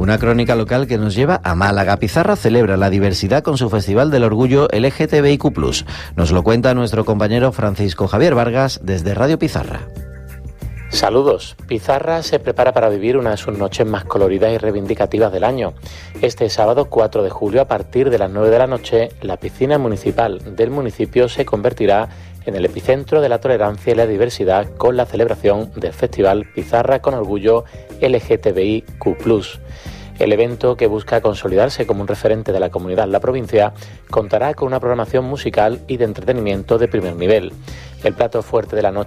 Una crónica local que nos lleva a Málaga. Pizarra celebra la diversidad con su Festival del Orgullo LGTBIQ+. Nos lo cuenta nuestro compañero Francisco Javier Vargas desde Radio Pizarra. Saludos. Pizarra se prepara para vivir una de sus noches más coloridas y reivindicativas del año. Este sábado 4 de julio, a partir de las 9 de la noche, la piscina municipal del municipio se convertirá en el epicentro de la tolerancia y la diversidad con la celebración del Festival Pizarra con Orgullo LGTBIQ+. El evento, que busca consolidarse como un referente de la comunidad en la provincia, contará con una programación musical y de entretenimiento de primer nivel. El plato fuerte de la noche